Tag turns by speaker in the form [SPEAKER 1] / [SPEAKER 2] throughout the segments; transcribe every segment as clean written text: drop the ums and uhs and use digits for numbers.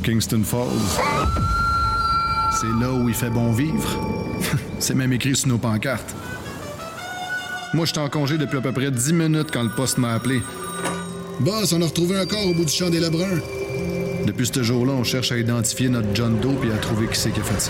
[SPEAKER 1] Kingston Falls. C'est là où il fait bon vivre. C'est même écrit sur nos pancartes. Moi, j'étais en congé depuis à peu près 10 minutes quand le poste m'a appelé. Boss, on a retrouvé un corps au bout du champ des Lebrun. Depuis ce jour-là, on cherche à identifier notre John Doe et à trouver qui c'est qui a fait ça.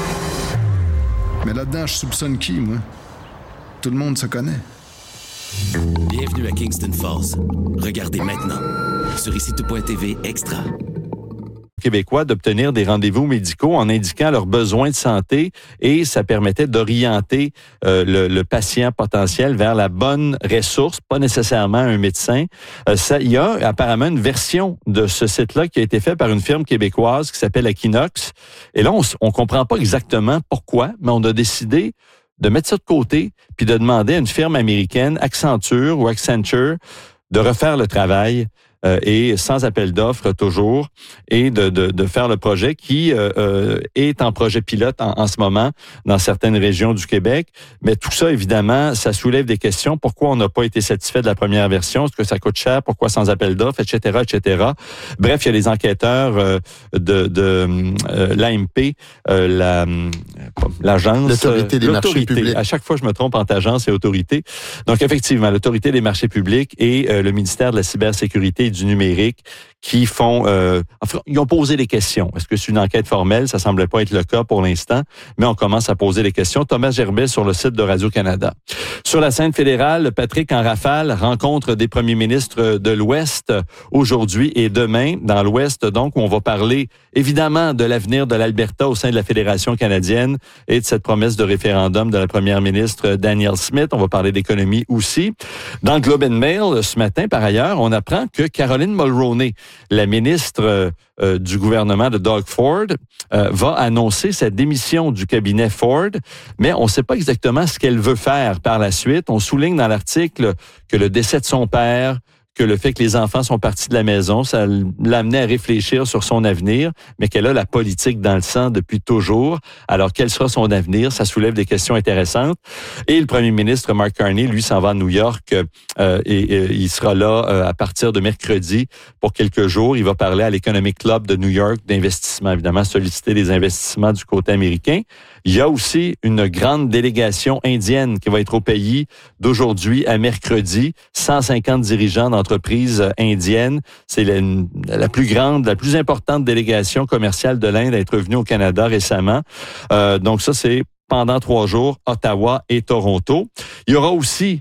[SPEAKER 1] Mais là-dedans, je soupçonne qui, moi? Tout le monde se connaît.
[SPEAKER 2] Bienvenue à Kingston Falls. Regardez maintenant sur ICITO.tv Extra.
[SPEAKER 3] Québécois d'obtenir des rendez-vous médicaux en indiquant leurs besoins de santé et ça permettait d'orienter le patient potentiel vers la bonne ressource, pas nécessairement un médecin. Il y a apparemment une version de ce site-là qui a été fait par une firme québécoise qui s'appelle Equinox. Et là, on comprend pas exactement pourquoi, mais on a décidé de mettre ça de côté puis de demander à une firme américaine, Accenture, de refaire le travail et sans appel d'offres toujours, et de faire le projet qui est en projet pilote en ce moment dans certaines régions du Québec. Mais tout ça, évidemment, ça soulève des questions. Pourquoi on n'a pas été satisfait de la première version? Est-ce que ça coûte cher? Pourquoi sans appel d'offres? Etc., etc. Bref, il y a les enquêteurs de l'AMP, l'agence...
[SPEAKER 4] L'autorité des marchés publics.
[SPEAKER 3] À chaque fois, je me trompe entre agence et autorité. Donc, effectivement, l'autorité des marchés publics et le ministère de la cybersécurité et du numérique qui ils ont posé des questions. Est-ce que c'est une enquête formelle? Ça semblait pas être le cas pour l'instant, mais on commence à poser des questions. Thomas Gerbet sur le site de Radio-Canada. Sur la scène fédérale, Patrick en rafale rencontre des premiers ministres de l'Ouest aujourd'hui et demain dans l'Ouest, donc, où on va parler évidemment de l'avenir de l'Alberta au sein de la Fédération canadienne et de cette promesse de référendum de la première ministre Danielle Smith. On va parler d'économie aussi. Dans le Globe and Mail, ce matin, par ailleurs, on apprend que Caroline Mulroney, la ministre du gouvernement de Doug Ford, va annoncer sa démission du cabinet Ford, mais on ne sait pas exactement ce qu'elle veut faire par la suite. On souligne dans l'article que le décès de son père, que le fait que les enfants sont partis de la maison, ça l'amenait à réfléchir sur son avenir, mais qu'elle a la politique dans le sang depuis toujours. Alors, quel sera son avenir? Ça soulève des questions intéressantes. Et le premier ministre Mark Carney, lui, s'en va à New York et il sera là à partir de mercredi pour quelques jours. Il va parler à l'Economic Club de New York d'investissement, évidemment, solliciter des investissements du côté américain. Il y a aussi une grande délégation indienne qui va être au pays d'aujourd'hui à mercredi. 150 dirigeants d'entreprises indiennes. C'est la plus grande, la plus importante délégation commerciale de l'Inde à être venue au Canada récemment. Donc ça, c'est pendant 3 jours, Ottawa et Toronto. Il y aura aussi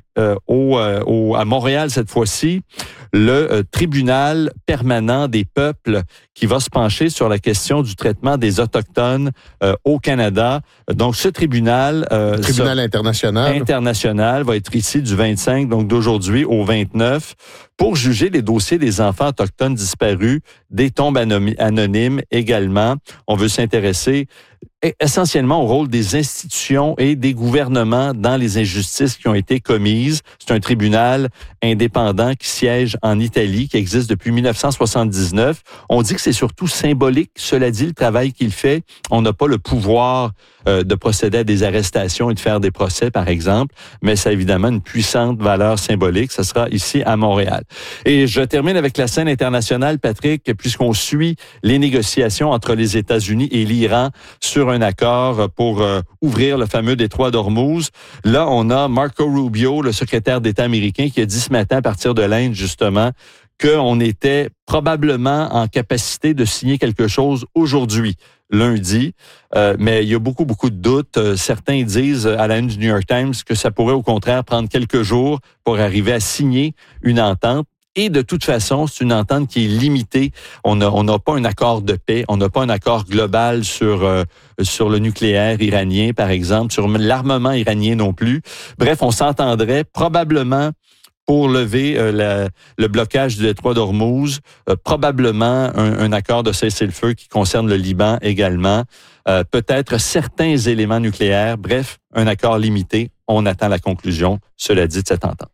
[SPEAKER 3] à Montréal cette fois-ci le tribunal permanent des peuples qui va se pencher sur la question du traitement des Autochtones au Canada. Donc ce tribunal international va être ici du 25, donc d'aujourd'hui au 29, pour juger les dossiers des enfants autochtones disparus, des tombes anonymes également. On veut s'intéresser essentiellement au rôle des institutions et des gouvernements dans les injustices qui ont été commises. C'est un tribunal indépendant qui siège en Italie, qui existe depuis 1979. On dit que c'est surtout symbolique. Cela dit, le travail qu'il fait, on n'a pas le pouvoir de procéder à des arrestations et de faire des procès, par exemple, mais ça a évidemment une puissante valeur symbolique. Ça sera ici à Montréal. Et je termine avec la scène internationale, Patrick, puisqu'on suit les négociations entre les États-Unis et l'Iran sur un accord pour ouvrir le fameux détroit d'Ormuz. Là, on a Marco Rubio, le secrétaire d'État américain, qui a dit ce matin à partir de l'Inde, justement, qu'on était probablement en capacité de signer quelque chose aujourd'hui, lundi. Mais il y a beaucoup de doutes. Certains disent à la une du New York Times que ça pourrait au contraire prendre quelques jours pour arriver à signer une entente. Et de toute façon, c'est une entente qui est limitée. On n'a pas un accord de paix, on n'a pas un accord global sur le nucléaire iranien, par exemple, sur l'armement iranien non plus. Bref, on s'entendrait probablement pour lever le blocage du détroit d'Ormuz, probablement un accord de cessez-le-feu qui concerne le Liban également, peut-être certains éléments nucléaires, bref, un accord limité. On attend la conclusion, cela dit, de cette entente.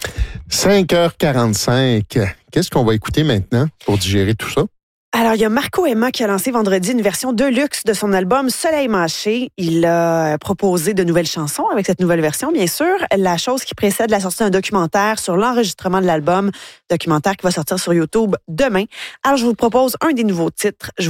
[SPEAKER 4] 5h45. Qu'est-ce qu'on va écouter maintenant pour digérer tout ça?
[SPEAKER 5] Alors, il y a Marco Emma qui a lancé vendredi une version deluxe de son album Soleil mâché. Il a proposé de nouvelles chansons avec cette nouvelle version, bien sûr. La chose qui précède la sortie d'un documentaire sur l'enregistrement de l'album, documentaire qui va sortir sur YouTube demain. Alors, je vous propose un des nouveaux titres. Je